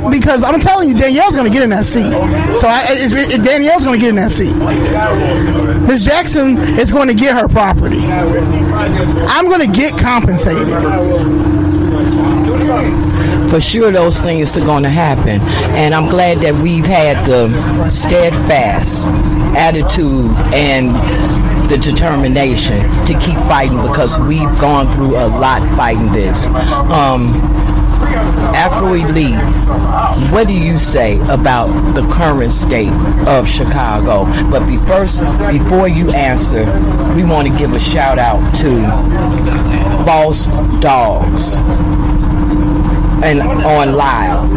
because I'm telling you, Danielle's going to get in that seat. So Danielle's going to get in that seat. Ms. Jackson is going to get her property. I'm going to get compensated. For sure those things are going to happen. And I'm glad that we've had the steadfast attitude and the determination to keep fighting, because we've gone through a lot fighting this. Afro Elite, what do you say about the current state of Chicago? But before you answer, we want to give a shout out to Boss Dogs and on live.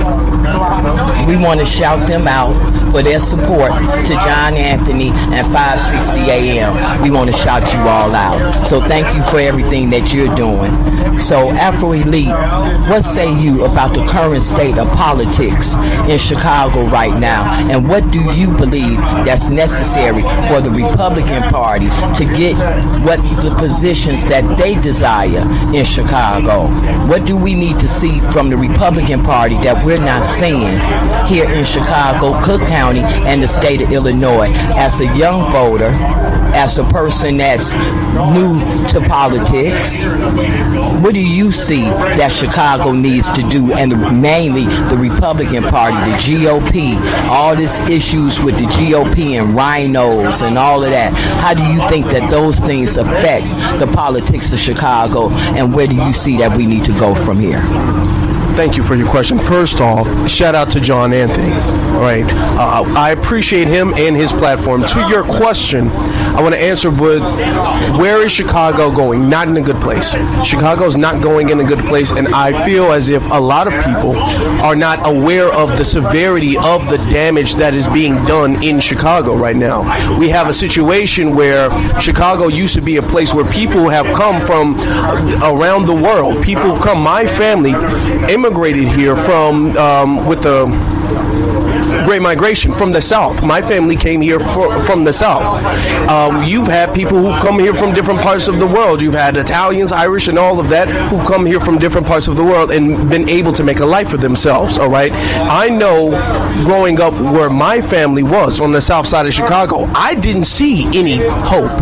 We want to shout them out for their support to John Anthony and 560 AM. We want to shout you all out. So thank you for everything that you're doing. So Afro Elite, what say you about the current state of politics in Chicago right now? And what do you believe that's necessary for the Republican Party to get what the positions that they desire in Chicago? What do we need to see from the Republican Party that we're not seeing here in Chicago, Cook County, and the state of Illinois? As a young voter, as a person that's new to politics, what do you see that Chicago needs to do, and mainly the Republican Party, the GOP, all these issues with the GOP and rhinos and all of that? How do you think that those things affect the politics of Chicago, and where do you see that we need to go from here? Thank you for your question. First off, shout out to John Anthony. All right, I appreciate him and his platform. To your question, I want to answer with, where is Chicago going? Not in a good place. Chicago's not going in a good place, and I feel as if a lot of people are not aware of the severity of the damage that is being done in Chicago right now. We have a situation where Chicago used to be a place where people have come from around the world. People have come, my family immigrated here from with the Great Migration from the South. My family came here from the South. You've had people who've come here from different parts of the world. You've had Italians, Irish, and all of that who've come here from different parts of the world and been able to make a life for themselves, all right? I know growing up where my family was on the south side of Chicago, I didn't see any hope.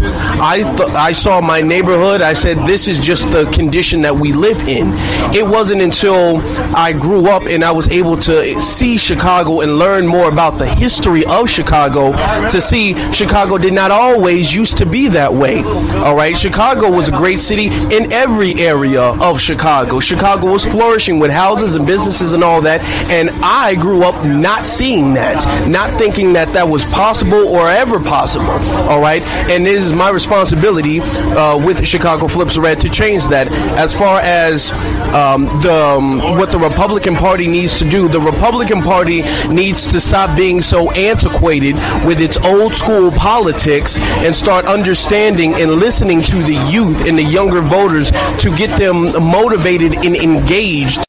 I saw my neighborhood. I said, this is just the condition that we live in. It wasn't until I grew up and I was able to see Chicago and learn more about the history of Chicago to see Chicago did not always used to be that way. All right, Chicago was a great city in every area of Chicago. Chicago was flourishing with houses and businesses and all that, and I grew up not seeing that, not thinking that that was possible or ever possible. All right, and it is my responsibility with Chicago Flips Red to change that. As far as what the Republican Party needs to do, the Republican Party needs to stop being so antiquated with its old school politics and start understanding and listening to the youth and the younger voters to get them motivated and engaged.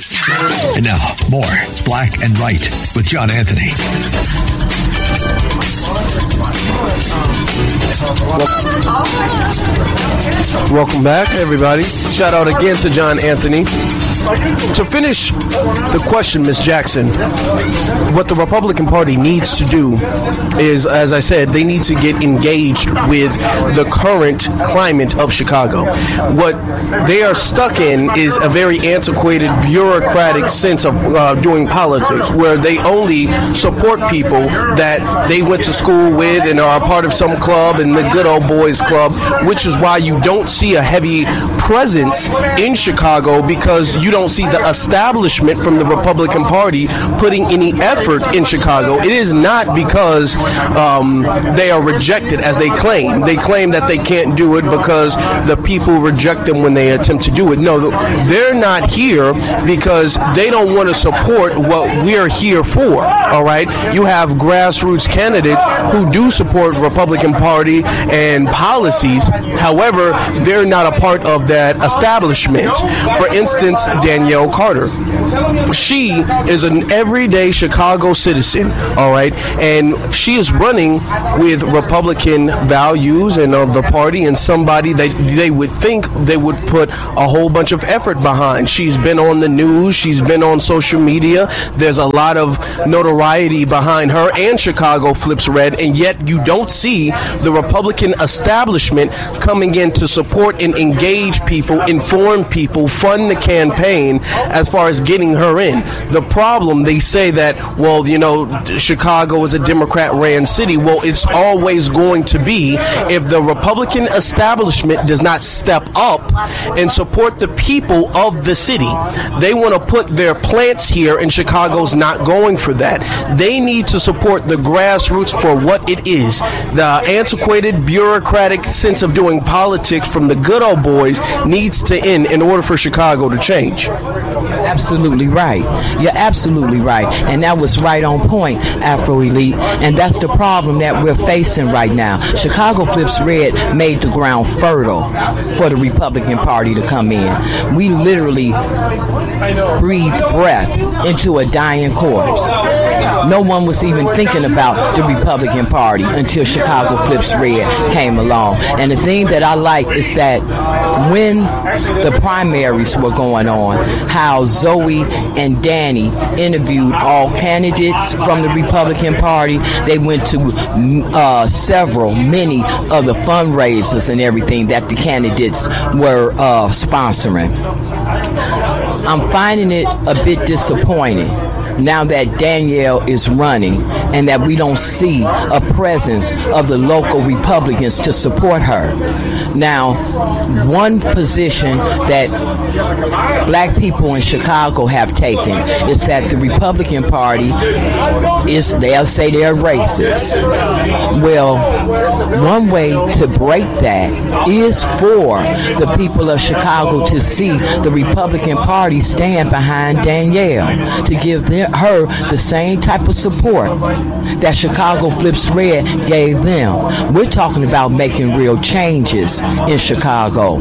And now, more Black and Right with John Anthony. Welcome back, everybody. Shout out again to John Anthony. To finish the question, Ms. Jackson, what the Republican Party needs to do is, as I said, they need to get engaged with the current climate of Chicago. What they are stuck in is a very antiquated, bureaucratic sense of doing politics, where they only support people that they went to school with and are a part of some club and the good old boys club, which is why you don't see a heavy presence in Chicago, because you don't see the establishment from the Republican Party putting any effort in Chicago. It is not because they are rejected, as they claim. They claim that they can't do it because the people reject them when they attempt to do it. No, they're not here because they don't want to support what we're here for, all right? You have grassroots candidates who do support Republican Party and policies. However, they're not a part of that establishment. For instance, Danielle Carter. She is an everyday Chicago citizen, all right, and she is running with Republican values and of the party, and somebody that they would think they would put a whole bunch of effort behind. She's been on the news, she's been on social media. There's a lot of notoriety behind her, and Chicago Flips Red, and yet you don't see the Republican establishment coming in to support and engage people, inform people, fund the campaign as far as getting her in. The problem, they say that, well, you know, Chicago is a Democrat-ran city. Well, it's always going to be if the Republican establishment does not step up and support the people of the city. They want to put their plants here, and Chicago's not going for that. They need to support the grassroots for what it is. The antiquated, bureaucratic sense of doing politics from the good old boys needs to end in order for Chicago to change. Absolutely right. You're absolutely right. And that was right on point, Afro Elite. And that's the problem that we're facing right now. Chicago Flips Red made the ground fertile for the Republican Party to come in. We literally breathed breath into a dying corpse. No one was even thinking about the Republican Party until Chicago Flips Red came along. And the thing that I like is that when the primaries were going on, how Zoe and Danny interviewed all candidates from the Republican Party. They went to many of the fundraisers and everything that the candidates were sponsoring. I'm finding it a bit disappointing now that Danielle is running and that we don't see a presence of the local Republicans to support her. Now, one position that black people in Chicago have taken is that the Republican Party is, they'll say they're racist. Well, one way to break that is for the people of Chicago to see the Republican Party stand behind Danielle, to give her the same type of support that Chicago Flips Red gave them. We're talking about making real changes in Chicago.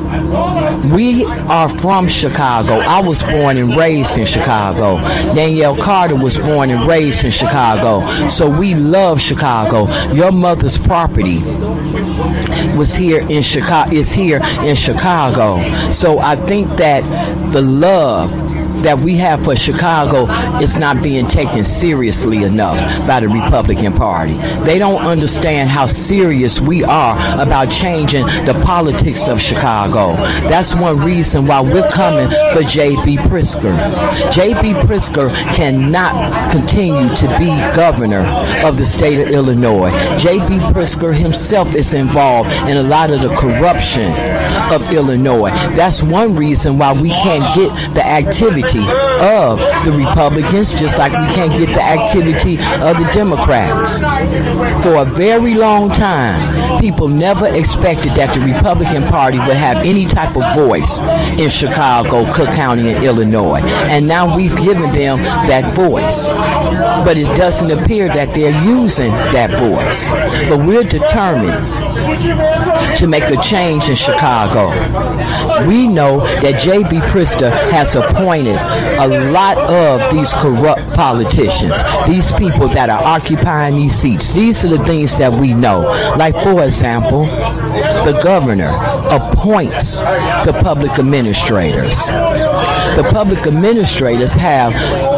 We are from Chicago. I was born and raised in Chicago. Danielle Carter was born and raised in Chicago. So we love Chicago. Your mother's property was here in Chicago, is here in Chicago. So I think that the love that we have for Chicago is not being taken seriously enough by the Republican Party. They don't understand how serious we are about changing the politics of Chicago. That's one reason why we're coming for J.B. Pritzker. J.B. Pritzker cannot continue to be governor of the state of Illinois. J.B. Pritzker himself is involved in a lot of the corruption of Illinois. That's one reason why we can't get the activity of the Republicans, just like we can't get the activity of the Democrats. For a very long time, people never expected that the Republican Party would have any type of voice in Chicago, Cook County, and Illinois. And now we've given them that voice. But it doesn't appear that they're using that voice. But we're determined to make a change in Chicago. We know that J.B. Pritzker has appointed a lot of these corrupt politicians, these people that are occupying these seats. These are the things that we know. Like, for example, the governor appoints the public administrators. The public administrators have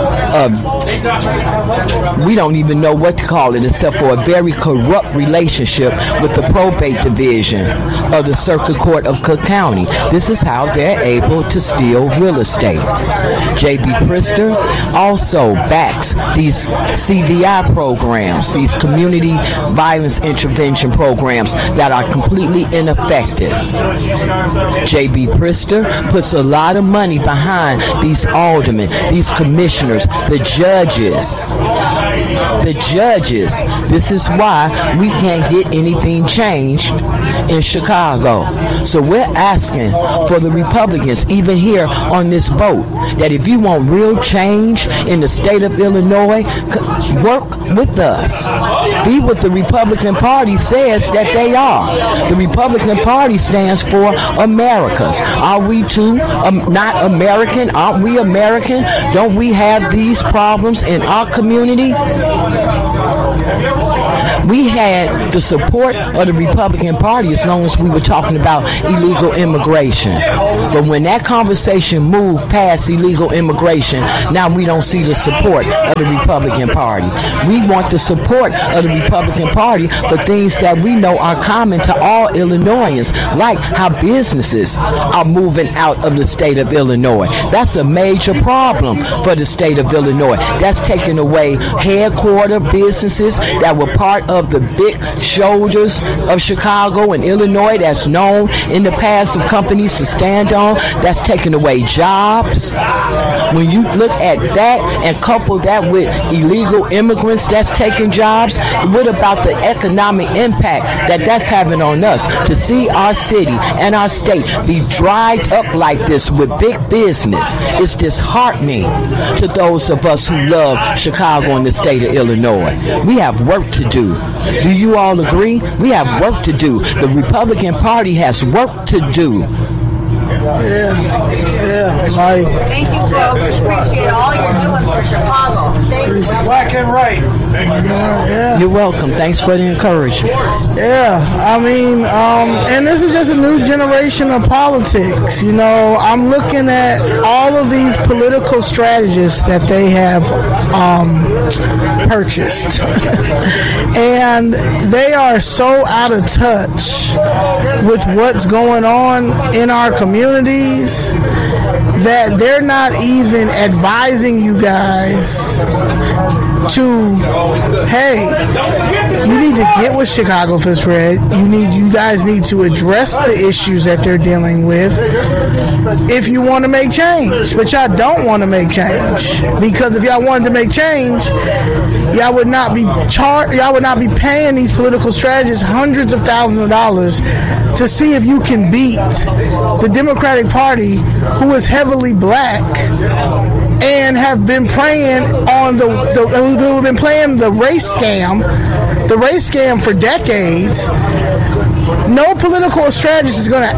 we don't even know what to call it except for a very corrupt relationship with the probate division of the Circuit Court of Cook County. This is how they're able to steal real estate. J.B. Pritzker also backs these CVI programs, these community violence intervention programs that are completely ineffective. J.B. Pritzker puts a lot of money behind these aldermen, these commissioners The judges. This is why we can't get anything changed in Chicago. So we're asking for the Republicans, even here on this boat, that if you want real change in the state of Illinois, work with us. Be what the Republican Party says that they are. The Republican Party stands for Americans. Are we too not American? Aren't we American? Don't we have these problems in our community? We had the support of the Republican Party as long as we were talking about illegal immigration. But when that conversation moved past illegal immigration, now we don't see the support of the Republican Party. We want the support of the Republican Party for things that we know are common to all Illinoisans, like how businesses are moving out of the state of Illinois. That's a major problem for the state of Illinois. That's taking away headquarter businesses that were part of the big shoulders of Chicago and Illinois that's known in the past of companies to stand on. That's taking away jobs. When you look at that and couple that with illegal immigrants that's taking jobs, what about the economic impact that that's having on us? To see our city and our state be dried up like this with big business is disheartening to those of us who love Chicago and the state of Illinois. We have work to do. Do you all agree? We have work to do. The Republican Party has work to do. Thank you, folks. Appreciate all you're doing for Chicago. Thank you. Black and right. You're welcome. Thanks for the encouragement. I mean, and this is just a new generation of politics. You know, I'm looking at all of these political strategists that they have purchased. And they are so out of touch with what's going on in our communities that they're not even advising you guys to, hey, you need to get with Chicago Fist Red. You guys need to address the issues that they're dealing with if you want to make change. But y'all don't want to make change, because if y'all wanted to make change, y'all would not be paying these political strategists hundreds of thousands of dollars to see if you can beat the Democratic Party, who is heavily black and have been preying on who have been playing the race scam for decades. No political strategist is going to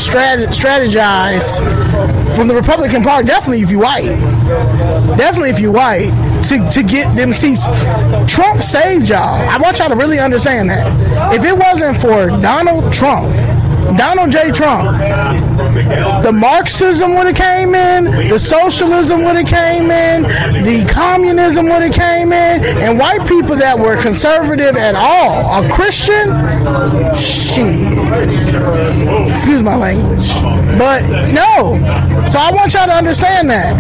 strategize from the Republican Party. Definitely if you white, to get them seats. Trump saved y'all. I want y'all to really understand that. If it wasn't for Donald J. Trump, the Marxism would have came in, the socialism would have came in, the communism would have came in, and white people that were conservative at all, a Christian, shit. Excuse my language. But no. So I want y'all to understand that.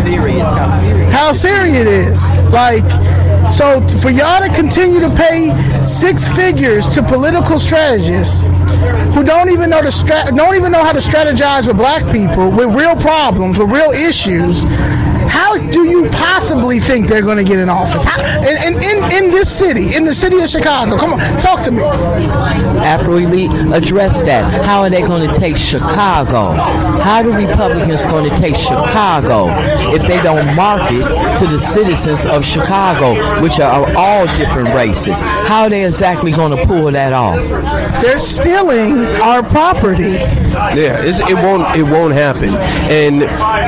How serious it is. Like, so for y'all to continue to pay six figures to political strategists who don't even know how to strategize with black people, with real problems, with real issues, how do you possibly think they're going to get in office? In this city, in the city of Chicago? Come on, talk to me. Afro Elite, address that. How are they going to take Chicago? How are Republicans going to take Chicago if they don't market to the citizens of Chicago, which are all different races? How are they exactly going to pull that off? They're stealing our property. Yeah, it won't happen. And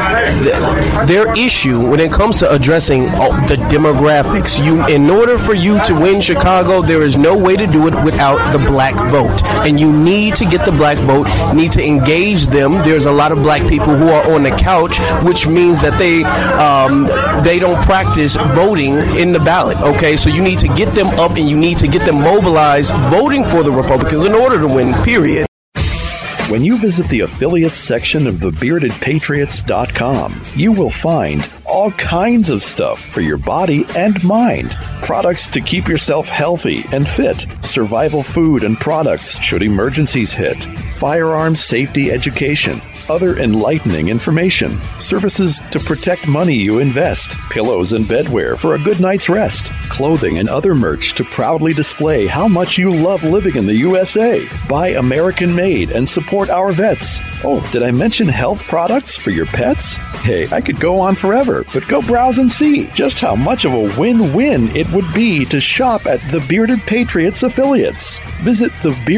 their issue when it comes to addressing the demographics, in order for you to win Chicago, there is no way to do it without the black vote. And you need to get the black vote, need to engage them. There's a lot of black people who are on the couch, which means that they don't practice voting in the ballot. Okay, so you need to get them up and you need to get them mobilized voting for the Republicans in order to win, period. When you visit the affiliates section of thebeardedpatriots.com, you will find all kinds of stuff for your body and mind. Products to keep yourself healthy and fit, survival food and products should emergencies hit, firearms safety education, other enlightening information, services to protect money you invest, pillows and bedwear for a good night's rest, clothing and other merch to proudly display how much you love living in the USA. Buy American made and support our vets. Oh, did I mention health products for your pets? Hey, I could go on forever, but go browse and see just how much of a win-win it would be to shop at the Bearded Patriots affiliates. Visit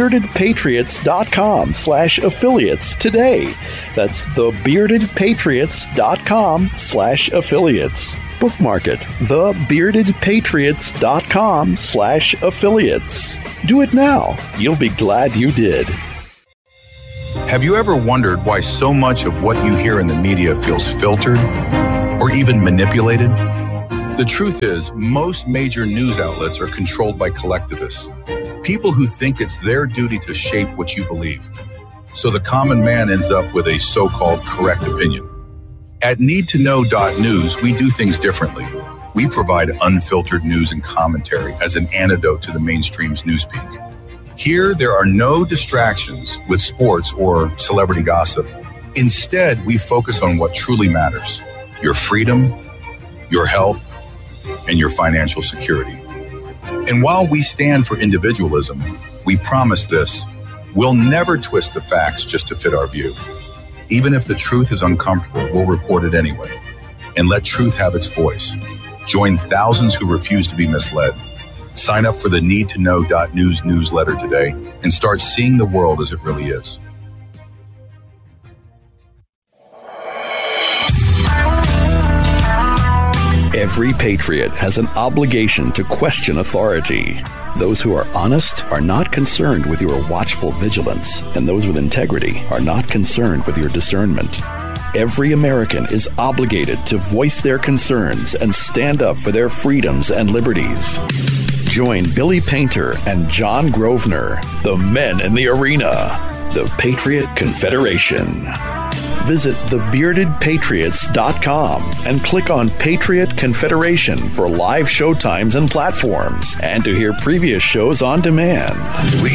thebeardedpatriots.com/affiliates today. That's thebeardedpatriots.com/affiliates. Bookmark it, thebeardedpatriots.com/affiliates. Do it now. You'll be glad you did. Have you ever wondered why so much of what you hear in the media feels filtered or even manipulated? The truth is, most major news outlets are controlled by collectivists, people who think it's their duty to shape what you believe. So the common man ends up with a so-called correct opinion. At NeedToKnow.News, we do things differently. We provide unfiltered news and commentary as an antidote to the mainstream's newspeak. Here, there are no distractions with sports or celebrity gossip. Instead, we focus on what truly matters: your freedom, your health, and your financial security. And while we stand for individualism, we promise this: we'll never twist the facts just to fit our view. Even if the truth is uncomfortable, we'll report it anyway and let truth have its voice. Join thousands who refuse to be misled. Sign up for the NeedToKnow.News newsletter today and start seeing the world as it really is. Every patriot has an obligation to question authority. Those who are honest are not concerned with your watchful vigilance, and those with integrity are not concerned with your discernment. Every American is obligated to voice their concerns and stand up for their freedoms and liberties. Join Billy Painter and John Grosvenor, the men in the arena, the Patriot Confederation. Visit thebeardedpatriots.com and click on Patriot Confederation for live showtimes and platforms, and to hear previous shows on demand.